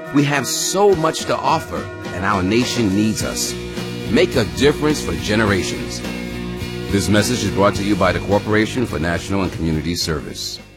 We have so much to offer, and our nation needs us. Make a difference for generations. This message is brought to you by the Corporation for National and Community Service.